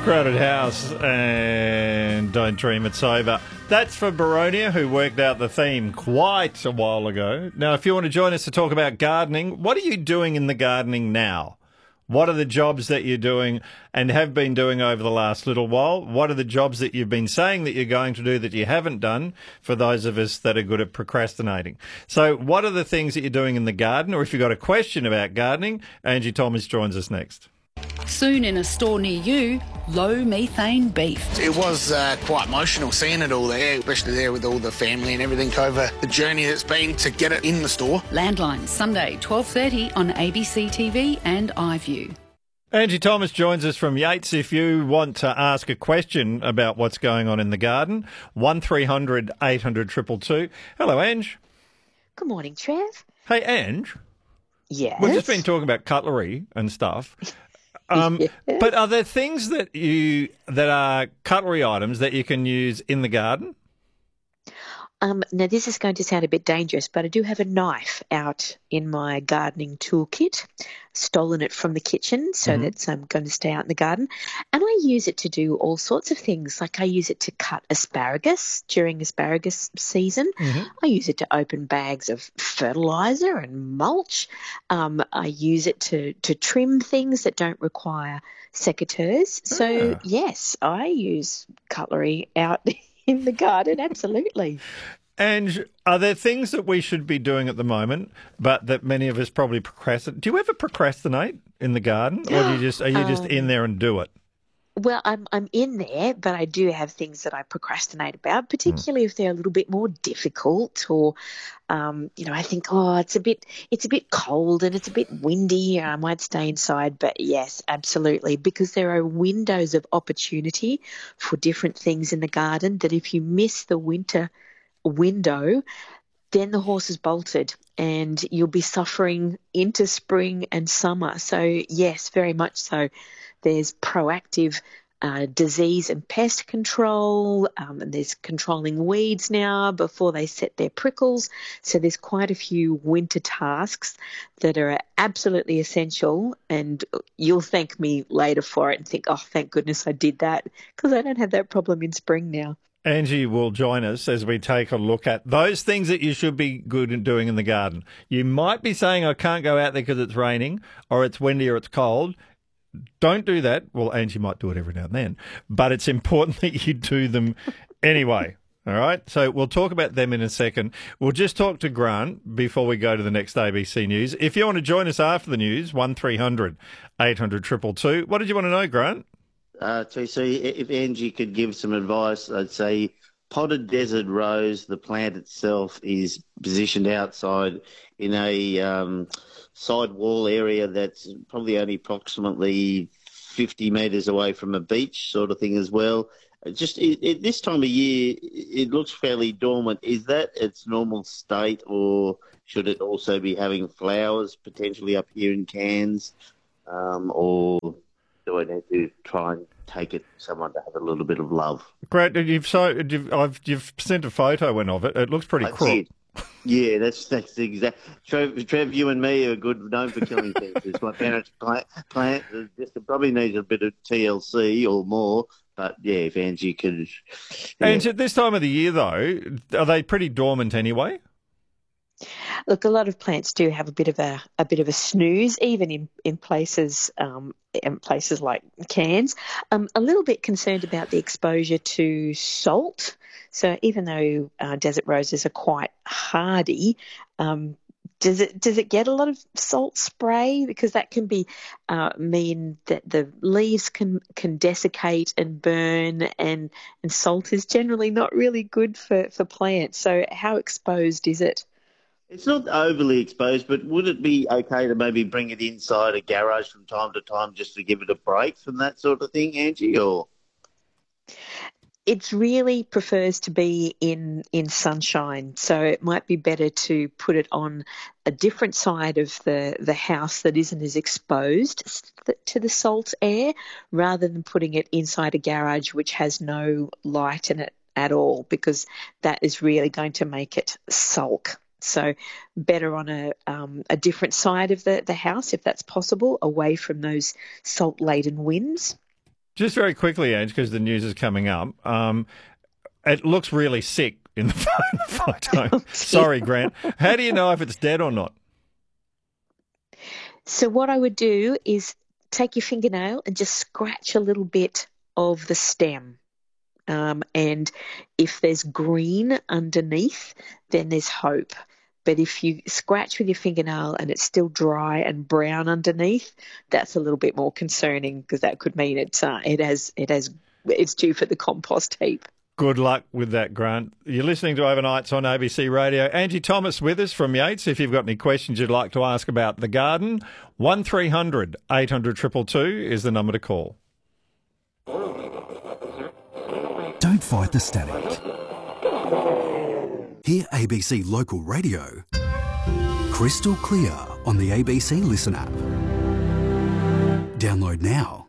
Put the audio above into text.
Crowded House and Don't Dream It's Over. That's for Baronia, who worked out the theme quite a while ago. Now, if you want to join us to talk about gardening, what are you doing in the gardening now? What are the jobs that you're doing and have been doing over the last little while? What are the jobs that you've been saying that you're going to do that you haven't done, for those of us that are good at procrastinating? So what are the things that you're doing in the garden? Or if you've got a question about gardening, Angie Thomas joins us next. Soon in a store near you, low methane beef. It was quite emotional seeing it all there, especially there with all the family and everything over the journey that's been to get it in the store. Landline, Sunday, 12:30 on ABC TV and iView. Angie Thomas joins us from Yates. If you want to ask a question about what's going on in the garden, 1300 800 222. Hello, Ange. Good morning, Trev. Hey, Ange. Yes. We've just been talking about cutlery and stuff. Yes. But are there things that are cutlery items that you can use in the garden? Now, this is going to sound a bit dangerous, but I do have a knife out in my gardening toolkit, stolen it from the kitchen, so that's going to stay out in the garden. And I use it to do all sorts of things. Like I use it to cut asparagus during asparagus season. I use it to open bags of fertiliser and mulch. I use it to trim things that don't require secateurs. So, yes, I use cutlery out in the garden, absolutely. And are there things that we should be doing at the moment, but that many of us probably procrastinate? Do you ever procrastinate in the garden, or are you just in there and do it? Well, I'm in there, but I do have things that I procrastinate about, particularly if they're a little bit more difficult, or I think, it's a bit cold and it's a bit windy. I might stay inside, but yes, absolutely, because there are windows of opportunity for different things in the garden that if you miss the winter window, then the horse is bolted and you'll be suffering into spring and summer. So yes, very much so. There's proactive disease and pest control, and there's controlling weeds now before they set their prickles. So there's quite a few winter tasks that are absolutely essential, and you'll thank me later for it and think, oh, thank goodness I did that, because I don't have that problem in spring now. Angie will join us as we take a look at those things that you should be good at doing in the garden. You might be saying, I can't go out there because it's raining or it's windy or it's cold. Don't do that. Well, Angie might do it every now and then, but it's important that you do them anyway. All right? So we'll talk about them in a second. We'll just talk to Grant before we go to the next ABC News. If you want to join us after the news, 1300 800 222. What did you want to know, Grant? TC, if Angie could give some advice, I'd say potted desert rose, the plant itself is positioned outside in a side wall area that's probably only approximately 50 metres away from a beach sort of thing as well. Just this time of year, it looks fairly dormant. Is that its normal state, or should it also be having flowers potentially up here in cans, or do I need to try and take it to someone to have a little bit of love? Great. You've sent a photo in of it. It looks pretty crook. Yeah, that's exact. Trev, you and me are known for killing things. It's my parents' plant. Just probably needs a bit of TLC or more. But yeah, if Angie could. Yeah. And at this time of the year, though, are they pretty dormant anyway? Look, a lot of plants do have a bit of a snooze, even in places like cans. A little bit concerned about the exposure to salt. So even though desert roses are quite hardy, does it get a lot of salt spray? Because that can mean that the leaves can desiccate and burn, and salt is generally not really good for plants. So how exposed is it? It's not overly exposed, but would it be okay to maybe bring it inside a garage from time to time just to give it a break from that sort of thing, Angie? Or it really prefers to be in sunshine, so it might be better to put it on a different side of the house that isn't as exposed to the salt air, rather than putting it inside a garage which has no light in it at all, because that is really going to make it sulk. So better on a different side of the house, if that's possible, away from those salt-laden winds. Just very quickly, Ange, because the news is coming up. It looks really sick in the photo. Sorry, Grant. How do you know if it's dead or not? So what I would do is take your fingernail and just scratch a little bit of the stem. And if there's green underneath, then there's hope. But if you scratch with your fingernail and it's still dry and brown underneath, that's a little bit more concerning, because that could mean it's due for the compost heap. Good luck with that, Grant. You're listening to Overnights on ABC Radio. Angie Thomas with us from Yates. If you've got any questions you'd like to ask about the garden, 1300 800 222 is the number to call. Don't fight the static. Hear ABC Local Radio crystal clear on the ABC Listen app. Download now.